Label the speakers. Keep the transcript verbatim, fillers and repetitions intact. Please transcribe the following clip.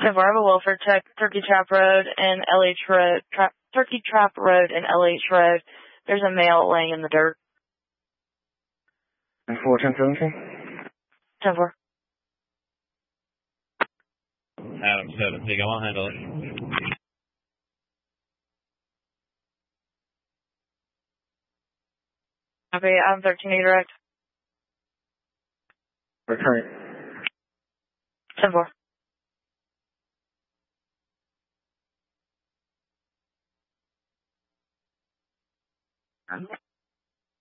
Speaker 1: So far, I have a welfare check, Turkey Trap Road and L H Road, Tra- Turkey Trap Road and L H Road. There's a male laying in the dirt.
Speaker 2: And four, ten, seventeen?
Speaker 1: ten four.
Speaker 3: Adam seventeen, go on, handle it.
Speaker 1: Okay, Adam thirteen, A direct.
Speaker 2: Return.
Speaker 1: ten four.